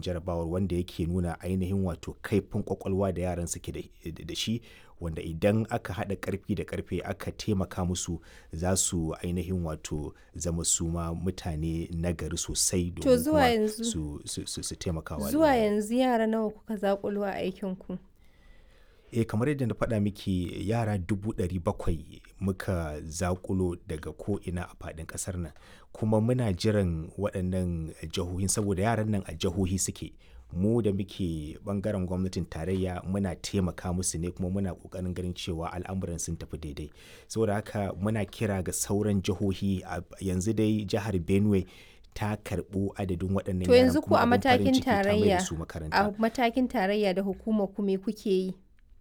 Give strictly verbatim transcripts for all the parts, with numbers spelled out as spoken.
jarabawar wanda yake nuna ainihin wato kaifin kwakwalwa da yaran suke da shi, wanda idan aka haɗa ƙarfi da ƙarfe aka taimaka musu za su ainihin wato zama su ma mutane nagari sosai To domin zuwa kuma yanzu su, su, su, su taimaka wa zuwa al'umma. yanzu yara nawa kuka zaƙulo a aikinku? Eh kamar yadda na faɗa miki yara dubu ɗari bakwai muka zaƙulo daga ko'ina a faɗin ƙasar nan, kuma muna jiran waɗannan jihohin saboda yaran nan a jihohi suke. Mu da muke ɓangaren gwamnatin tarayya muna taimaka musu ne kuma muna ƙoƙarin ganin cewa al'amuran sun tafi daidai. Saboda haka muna kira ga sauran jihohi, a yanzu dai jihar Benue ta karɓo adadin waɗannan To yaran yanzu ku kuma a abin farin matakin ciki ta mai da tarayya, su a makaranta. matakin tarayya da hukumar ku me kuke yi?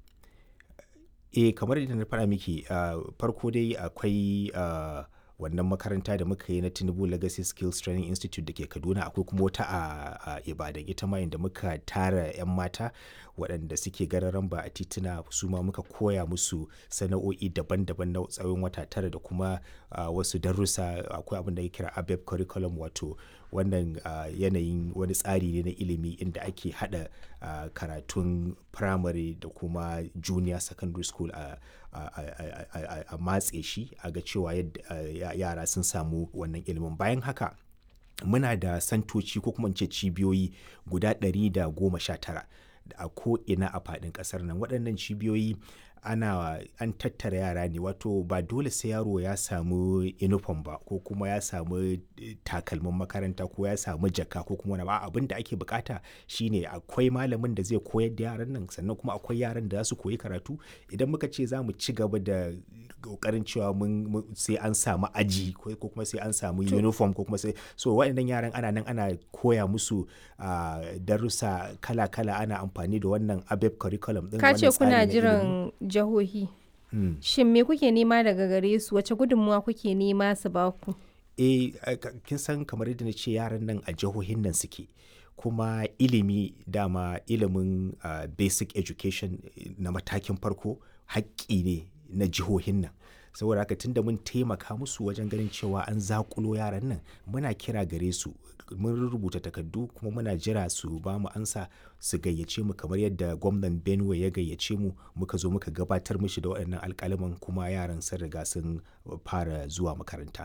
Eh kamar yadda na faɗa miki, ah, farko dai akwai ah, wannan makaranta da muka yi na Tinubu Legacy Skills Training Institute da ke Kaduna, akwai kuma wata a, a Ibadan ita ma inda muka tara 'yan mata waɗanda suke gararan ba a tituna, su ma muka koya musu sana'o'i daban-daban na tsawon wata tara da kuma ah, wasu darussa. Akwai abin da ake kira A B E P curriculum, wato wannan ah, yanayin wani tsari ne na ilimi inda ake haɗa ah, karatun firamare da kuma junior secondary school a, a, a, a, a, a matse shi a ga cewa yadda ah, yara sun samu wannan ilimin. Bayan haka muna da santoci ko kuma in ce cibiyoyi guda ɗari da goma sha tara a ko'ina a faɗin ƙasar nan. Waɗannan cibiyoyi ana an tattara yara ne, wato ba dole sai yaro ya samu uniform ba ko kuma ya samu takalmin makaranta ko ya samu jaka ko kuma wani ba. Abin da ake bukata shine akwai malamin da zai koyar da yaran nan, sannan kuma akwai yaran da za su koyi karatu. Idan muka ce za mu ci gaba da kokarin cewa mun sai an samu aji ko kuma sai an samu To uniform ko kuma sai, so waɗannan yaran ana nan ana koya musu ah, darussa kala-kala, ana amfani da wannan A B E P curriculum din, ka ce wannan tsari kuna na ilimi. jiran jihohi. Mm. Shin me kuke nema daga gare su? Wace gudunmuwa kuke nema su ba ku? Eh, a- ka- kin san kamar yadda na ce yaran nan a jihohin nan suke, kuma ilimi dama ilimin ah, basic education eh, na matakin farko haƙƙi ne na jihohin nan. Saboda haka tunda mun taimaka musu wajen ganin cewa an zaƙulo yaran nan, muna kira gare su, mun rubuta takardu kuma muna jira su ba mu ansa, su gayyace mu kamar yadda gwamnan Benue ya gayyace mu, muka zo muka gabatar mishi da waɗannan alƙalaman kuma yaran sun riga sun fara zuwa makaranta.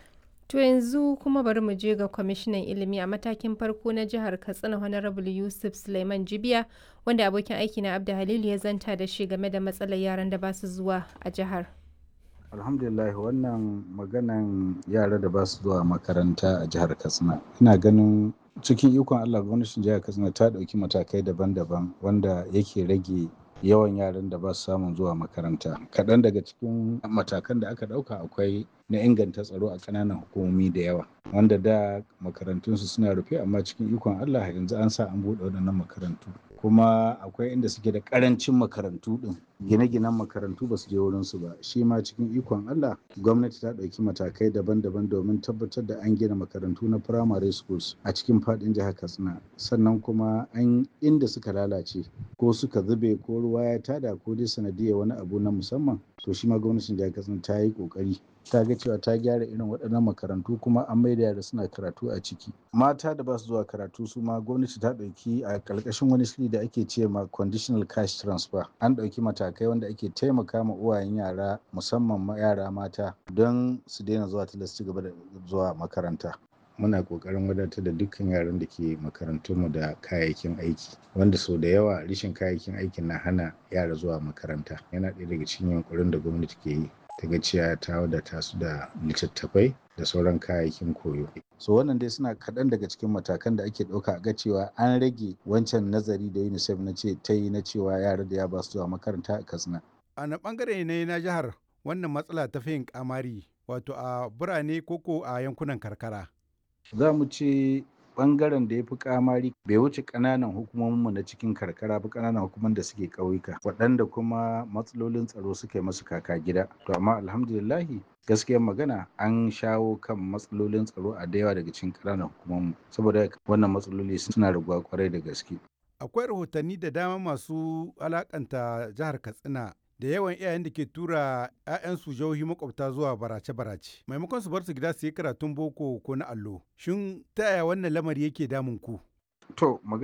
To yanzu kuma bari mu je ga kwamishinan ilimi a matakin farko na jihar Katsina, Honorable Yusuf Suleiman Jibiya, wanda abokin aiki na Abda Halilu ya zanta da shi game da matsalar yaran da ba su zuwa a jihar. Alhamdulillah, wannan maganan yara da ba su zuwa makaranta a jihar Katsina, ina ganin cikin ikon Allah gwamnatin jihar Katsina ta ɗauki matakai daban-daban wanda yake rage yawan yaran da ba su samun zuwa makaranta. Kaɗan daga cikin matakan da aka ɗauka akwai na inganta tsaro a ƙananan hukumomi da yawa, wanda da makarantunsu suna rufe, amma cikin ikon Allah yanzu an sa an buɗe waɗannan makarantu. Kuma akwai inda suke da ƙarancin makarantu ɗin, gine-ginen makarantu ba su je wurinsu ba. Shi ma cikin ikon Allah gwamnati ta ɗauki matakai daban-daban domin tabbatar da an gina makarantu na primary schools a cikin faɗin jihar Katsina. Sannan kuma an inda suka lalace ko suka zube ko ruwa ya tada ko dai sanadiyar wani abu na musamman, to shi ma gwamnatin jihar Katsina ta yi ƙoƙari ta ga cewa ta gyara irin waɗannan makarantu kuma an maida yara suna karatu a ciki. Mata da ba su zuwa karatu su ma gwamnati ta ɗauki a ƙarƙashin wani shiri da ake ce ma conditional cash transfer. An ɗauki matakai wanda ake taimaka ma uwayen yara, musamman ma yara mata, don su daina zuwa tilas ci gaba da zuwa makaranta. Muna ƙoƙarin wadatar da dukkan yaran da ke makarantunmu da kayayyakin aiki, wanda sau da yawa rashin kayayyakin aikin na hana yara zuwa makaranta. Yana ɗaya daga cikin yunƙurin da gwamnati ke yi ta ga cewa ta wadata su da littattafai da sauran kayayyakin koyo. So wannan dai suna kaɗan daga cikin matakan da ake ɗauka a ga cewa an rage wancan nazari da UNICEF na ce ta yi na cewa yara da ya ba su zuwa makaranta a Katsina. A na ɓangare ne na jihar wannan matsala ta fi yin kamari, wato a birane koko a yankunan karkara. Za mu ce ɓangaren da ya fi ƙamari bai wuce ƙananan hukumominmu na cikin karkara ba, ƙananan hukumomin da suke ƙauyuka, waɗanda kuma matsalolin tsaro suka yi masu kaka gida. To amma alhamdulillahi gaskiyar magana an shawo kan matsalolin tsaro a da yawa daga cikin ƙananan hukumominmu, saboda wannan matsaloli suna raguwa ƙwarai da gaske. Akwai rahotanni da dama masu alakanta jihar Katsina da yawan iyayen da ke tura 'ya'yansu jihohi makwabta zuwa barace-barace maimakon su bar su gida su yi karatun boko ko na allo. Shin ta yaya wannan lamari yake damun ku? To